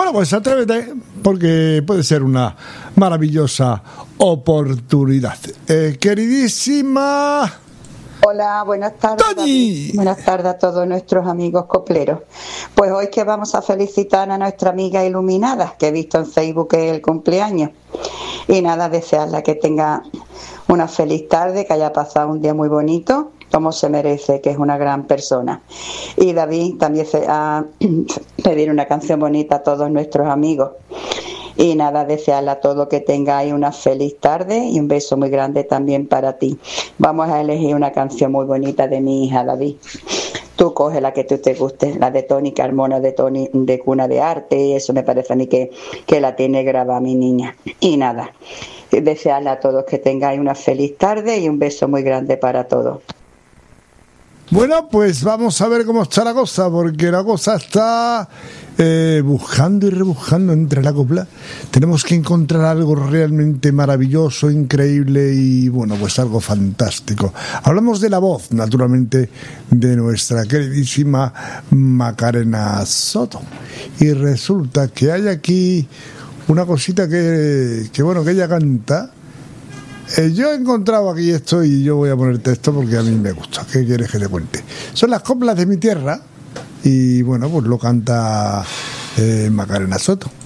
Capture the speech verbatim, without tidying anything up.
Bueno, pues atrévete, porque puede ser una maravillosa oportunidad. Eh, queridísima... Hola, buenas tardes. David. Buenas tardes a todos nuestros amigos copleros. Pues hoy que vamos a felicitar a nuestra amiga Iluminada, que he visto en Facebook que es el cumpleaños. Y nada, desearle que tenga una feliz tarde, que haya pasado un día muy bonito, como se merece, que es una gran persona. Y David, también a pedir una canción bonita a todos nuestros amigos. Y nada, desearle a todos que tengáis una feliz tarde y un beso muy grande también para ti. Vamos a elegir una canción muy bonita de mi hija, David. Tú coge la que tú te guste, la de Tony Carmona, de Tony de Cuna de Arte, y eso me parece a mí que, que la tiene grabada mi niña. Y nada, desearle a todos que tengáis una feliz tarde y un beso muy grande para todos. Bueno, pues vamos a ver cómo está la cosa, porque la cosa está eh, buscando y rebuscando entre la copla. Tenemos que encontrar algo realmente maravilloso, increíble y, bueno, pues algo fantástico. Hablamos de la voz, naturalmente, de nuestra queridísima Macarena Soto. Y resulta que hay aquí una cosita que, que bueno, que ella canta. Eh, yo he encontrado aquí esto y yo voy a ponerte esto porque a mí me gusta. ¿Qué quieres que te cuente? Son las coplas de mi tierra y bueno, pues lo canta eh, Macarena Soto.